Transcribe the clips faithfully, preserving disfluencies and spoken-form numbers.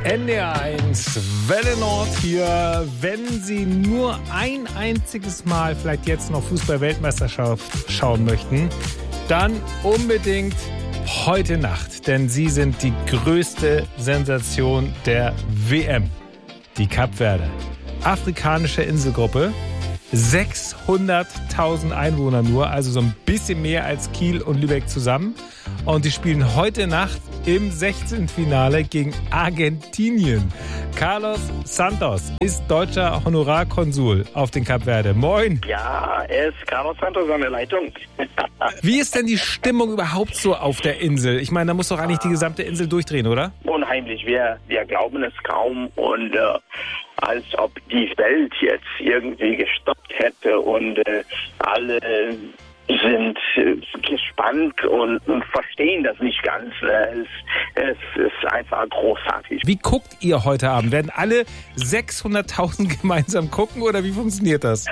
N D R eins, Welle Nord hier. Wenn Sie nur ein einziges Mal vielleicht jetzt noch Fußball-Weltmeisterschaft schauen möchten, dann unbedingt heute Nacht. Denn Sie sind die größte Sensation der W M. Die Kapverden. Afrikanische Inselgruppe. sechshunderttausend Einwohner nur, also so ein bisschen mehr als Kiel und Lübeck zusammen. Und die spielen heute Nacht im Sechzehntelfinale gegen Argentinien. Carlos Santos ist deutscher Honorarkonsul auf den Kapverden. Moin. Ja, er ist Carlos Santos an der Leitung. Wie ist denn die Stimmung überhaupt so auf der Insel? Ich meine, da muss doch eigentlich die gesamte Insel durchdrehen, oder? Unheimlich. Wir, wir glauben es kaum. Und äh, als ob die Welt jetzt irgendwie gestoppt hätte und äh, alle sind äh, gespannt und, und verstehen das nicht ganz. Es, es ist einfach großartig. Wie guckt ihr heute Abend? Werden alle sechshunderttausend gemeinsam gucken oder wie funktioniert das?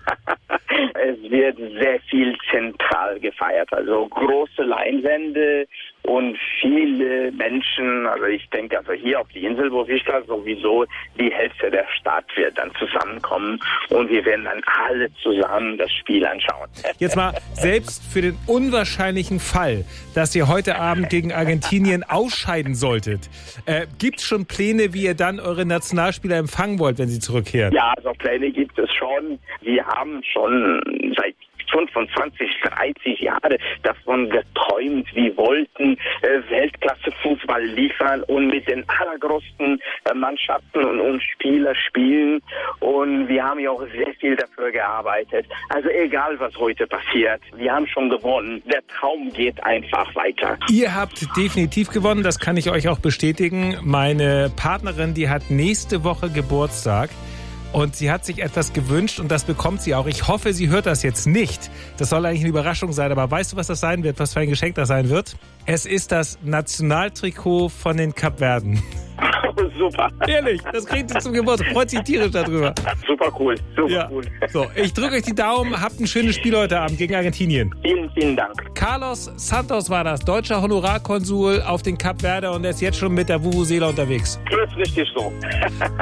Es wird sehr viel zentral gefeiert, also große Leinwände und viele Menschen, also ich denke, also hier auf die Insel, wo ich da sowieso die Hälfte der Stadt wird dann zusammenkommen und wir werden dann alle zusammen das Spiel anschauen. Jetzt mal, selbst für den unwahrscheinlichen Fall, dass ihr heute Abend gegen Argentinien ausscheiden solltet, äh, gibt es schon Pläne, wie ihr dann eure Nationalspieler empfangen wollt, wenn sie zurückkehren? Ja, also Pläne gibt es schon. Wir haben schon seit fünfundzwanzig, dreißig Jahre davon geträumt, wir wollten äh, Weltklasse-Fußball liefern und mit den allergrößten äh, Mannschaften und, und Spieler spielen und wir haben ja auch sehr viel dafür gearbeitet. Also egal, was heute passiert, wir haben schon gewonnen. Der Traum geht einfach weiter. Ihr habt definitiv gewonnen, das kann ich euch auch bestätigen. Meine Partnerin, die hat nächste Woche Geburtstag. Und sie hat sich etwas gewünscht und das bekommt sie auch. Ich hoffe, sie hört das jetzt nicht. Das soll eigentlich eine Überraschung sein, aber weißt du, was das sein wird? Was für ein Geschenk das sein wird? Es ist das Nationaltrikot von den Kapverden. Super. Ehrlich, das kriegt sie zum Geburtstag. Freut sich tierisch darüber. Super cool, super ja. cool. So, ich drücke euch die Daumen. Habt ein schönes Spiel heute Abend gegen Argentinien. Vielen, vielen Dank. Carlos Santos war das, deutscher Honorarkonsul auf den Kapverden und er ist jetzt schon mit der Vuvuzela unterwegs. Das ist richtig so.